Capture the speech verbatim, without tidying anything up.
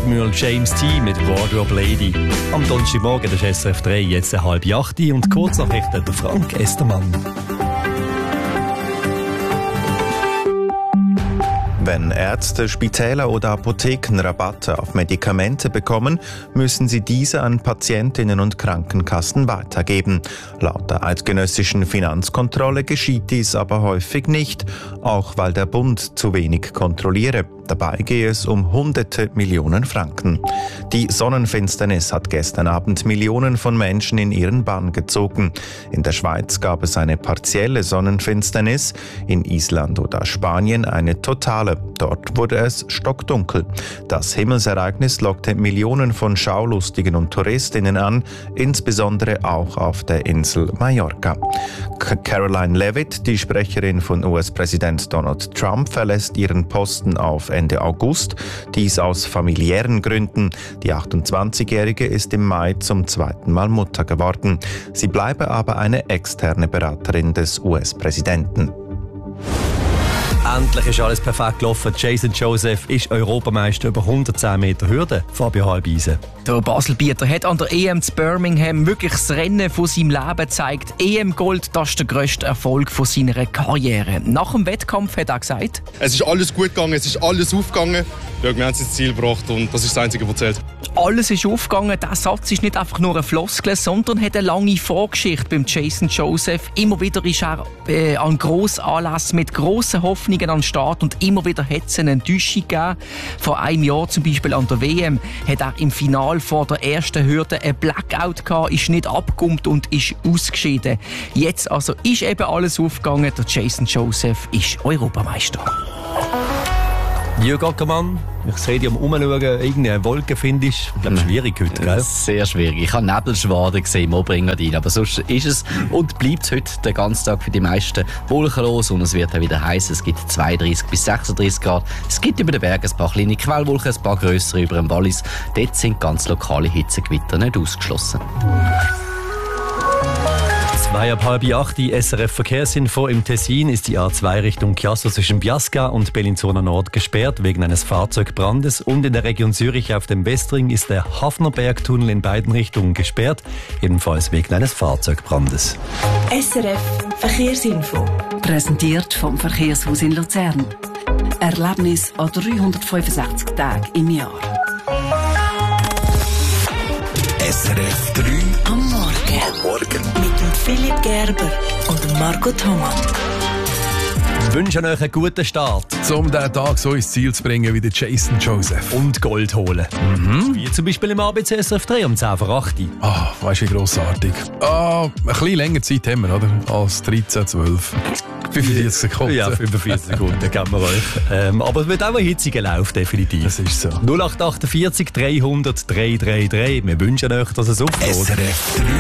Admiral James T. mit Wardrobe Lady. Am Donnerstagmorgen, das ist S R F drei, jetzt eine halbe acht und Kurznachrichten der Frank Estermann. Wenn Ärzte, Spitäler oder Apotheken Rabatte auf Medikamente bekommen, müssen sie diese an Patientinnen und Krankenkassen weitergeben. Laut der eidgenössischen Finanzkontrolle geschieht dies aber häufig nicht, auch weil der Bund zu wenig kontrolliere. Dabei gehe es um hunderte Millionen Franken. Die Sonnenfinsternis hat gestern Abend Millionen von Menschen in ihren Bann gezogen. In der Schweiz gab es eine partielle Sonnenfinsternis, in Island oder Spanien eine totale. Dort wurde es stockdunkel. Das Himmelsereignis lockte Millionen von Schaulustigen und Touristinnen an, insbesondere auch auf der Insel Mallorca. Caroline Leavitt, die Sprecherin von U S-Präsident Donald Trump, verlässt ihren Posten auf Ende August, dies aus familiären Gründen. Die achtundzwanzigjährige ist im Mai zum zweiten Mal Mutter geworden. Sie bleibe aber eine externe Beraterin des U S-Präsidenten. Endlich ist alles perfekt gelaufen. Jason Joseph ist Europameister über hundertzehn Meter Hürde. Fabio Halbeisen. Der Baselbieter hat an der E M zu Birmingham wirklich das Rennen von seinem Leben gezeigt. E M-Gold, das ist der grösste Erfolg von seiner Karriere. Nach dem Wettkampf hat er gesagt: Es ist alles gut gegangen, es ist alles aufgegangen. Ja, wir haben es ins Ziel gebracht und das ist das Einzige, was zählt. Alles ist aufgegangen. Dieser Satz ist nicht einfach nur ein Floskel, sondern hat eine lange Vorgeschichte beim Jason Joseph. Immer wieder ist er äh, an Grossanlässen mit grossen Hoffnungen an den Start und immer wieder hat es eine Enttäuschung gegeben. Vor einem Jahr zum Beispiel an der W M hat er im Finale vor der ersten Hürde ein Blackout gehabt, ist nicht abgekumpt und ist ausgeschieden. Jetzt also ist eben alles aufgegangen. Der Jason Joseph ist Europameister. Jürgen Ackermann, ich sehe dich am Umschauen, irgendeine Wolke findest. Ich glaube, schwierig heute, gell? Sehr schwierig. Ich habe Nebelschwaden gesehen im Obringadin, aber sonst ist es und bleibt es heute den ganzen Tag für die meisten wolkenlos und es wird auch wieder heiß. Es gibt zweiunddreißig bis sechsunddreißig Grad. Es gibt über den Bergen ein paar kleine Quellwolken, ein paar grössere über dem Wallis. Dort sind ganz lokale Hitzegewitter nicht ausgeschlossen. Zwei ab halb acht, die S R F Verkehrsinfo. Im Tessin ist die A zwei Richtung Chiasso zwischen Biasca und Bellinzona Nord gesperrt wegen eines Fahrzeugbrandes und in der Region Zürich auf dem Westring ist der Hafnerbergtunnel in beiden Richtungen gesperrt, ebenfalls wegen eines Fahrzeugbrandes. S R F Verkehrsinfo, präsentiert vom Verkehrshaus in Luzern. Erlebnis an dreihundertfünfundsechzig Tagen im Jahr. S R F drei Am Morgen. Am Morgen. Mit dem Philipp Gerber und Marco Thomann. Wir wünschen euch einen guten Start. Um diesen Tag so ins Ziel zu bringen wie der Jason Joseph. Und Gold holen. Mhm. Wie zum Beispiel im A B C S R F drei um zehn vor acht. Ah, weißt du, wie grossartig. Ah, ein bisschen länger Zeit haben wir, oder? Als dreizehn, zwölf. fünfundvierzig Sekunden. Ja, fünfundvierzig Sekunden kennen wir euch. Ähm, aber es wird auch ein hitziger Lauf, definitiv. Das ist so. null acht acht vier dreihundert dreihundert dreihundert. Wir wünschen euch, dass es aufgeht. S R F drei